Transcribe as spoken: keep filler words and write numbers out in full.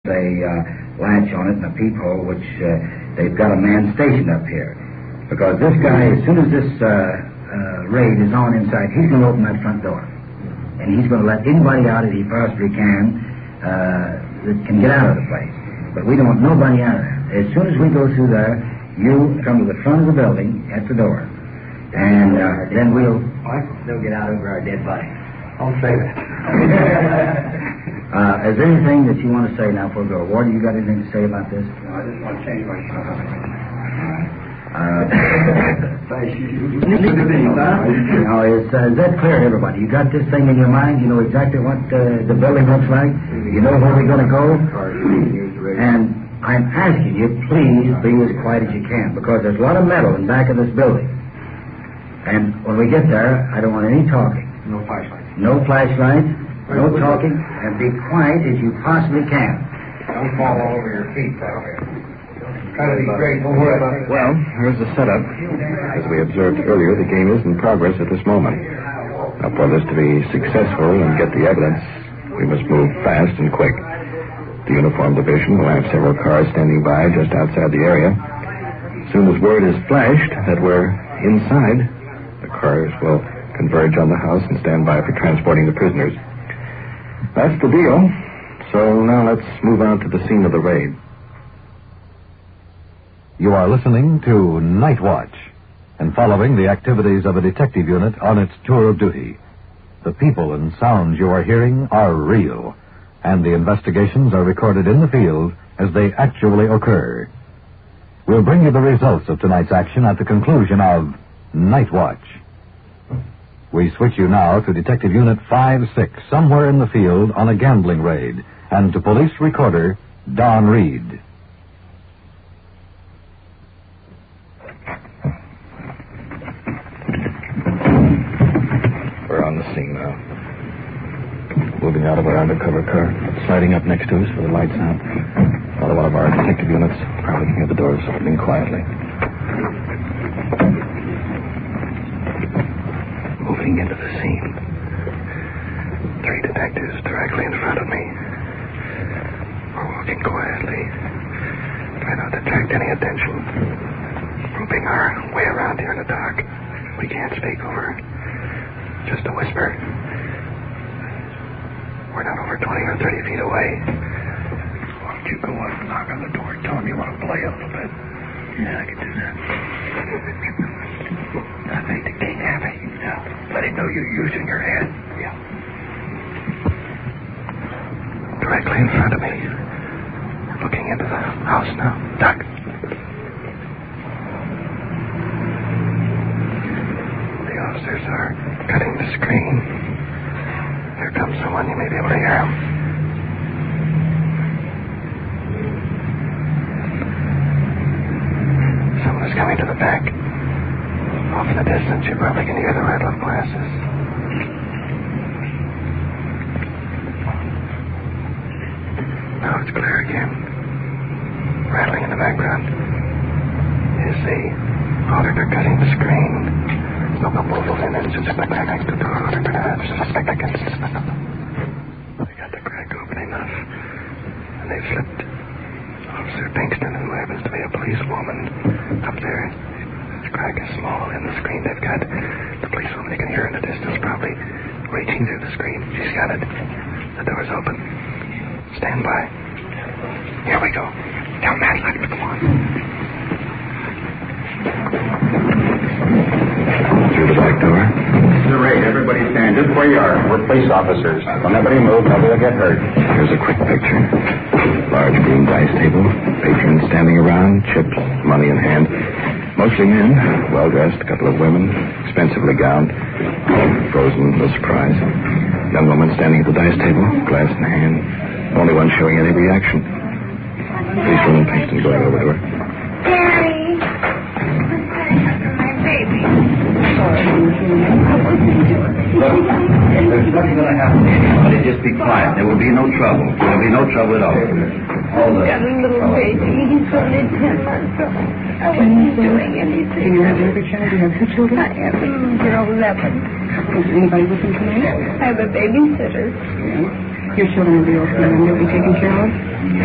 a uh, latch on it and a peephole, which uh, they've got a man stationed up here. Because this guy, as soon as this uh, uh, raid is on inside, he's going to open that front door. And he's going to let anybody out that he possibly can uh, that can get out of the place. But we don't want nobody out of there. As soon as we go through there, you come to the front of the building at the door. And uh, then we'll... They'll get out over our dead body. I'll say that. uh, is there anything that you want to say now before we go? Warden, you got anything to say about this? No, I just want to change my shot. Uh, Thank you. now, is, uh, is that clear to everybody? You got this thing in your mind? You know exactly what uh, the building looks like? You know where we're going to go? And I'm asking you, please be as quiet as you can, because there's a lot of metal in back of this building. And when we get there, I don't want any talking. No flashlights. No flashlights, no talking, and be quiet as you possibly can. Don't fall all over your feet, pal. Try to be great. Don't worry about it. Well, here's the setup. As we observed earlier, the game is in progress at this moment. Now, for this to be successful and get the evidence, we must move fast and quick. The uniform division will have several cars standing by just outside the area. As soon as word is flashed that we're inside, the cars will converge on the house and stand by for transporting the prisoners. That's the deal. So now let's move on to the scene of the raid. You are listening to Night Watch and following the activities of a detective unit on its tour of duty. The people and sounds you are hearing are real, and the investigations are recorded in the field as they actually occur. We'll bring you the results of tonight's action at the conclusion of Night Watch. We switch you now to Detective Unit five six, somewhere in the field on a gambling raid, and to Police Recorder Don Reed. We're on the scene now. Moving out of our undercover car, sliding up next to us with the lights out. Another one of our detective units, probably near the doors, opening quietly. Moving into the scene. Three detectives directly in front of me. We're walking quietly, trying not to attract any attention. Groping our way around here in the dark. We can't speak over. Just a whisper. We're not over twenty or thirty feet away. Why don't you go up and knock on the door and tell them you want to play a little bit? Yeah, I can do that. I think the king happy. Yeah. Let him know you're using your head. Yeah. Directly in front of me. We're looking into the house now. Duck. The officers are cutting the screen. Here comes someone. You may be able to hear him. Someone is coming to the back. Off in the distance, you probably can hear the rattle of glasses. Now it's clear again. Rattling in the background is the auditor cutting the screen. No proposal in it, just back next to the auditor, perhaps. They got the crack open enough, and they flipped Officer Pinkston, who happens to be a policewoman, up there. The crack is small in the screen. They've got the policewoman you can hear in the distance, probably reaching through the screen. She's got it. The door's open. Stand by. Here we go. Down that line. Come on. Through the back door. This is a raid. Everybody stand just where you are. We're police officers. Don't anybody move. Nobody will get hurt. Here's a quick picture. Large green dice table. Patrons standing around. Chips, money in hand. Mostly men. Well-dressed. A couple of women. Expensively gowned. Frozen. No surprise. Young woman standing at the dice table. Glass in hand. Only one showing any reaction. Policewoman Pinkston going over to her. Daddy. My baby. Look, there's nothing going to happen to anybody. Just be quiet. There will be no trouble. There will be no trouble at all. All the... Got a little baby. He's only ten months old. I wasn't doing anything. Do you have another child? Do you have two children? I have a little girl, eleven. Is anybody with them tonight? I have a babysitter. Yeah. Your children will be okay and they'll be taken care of?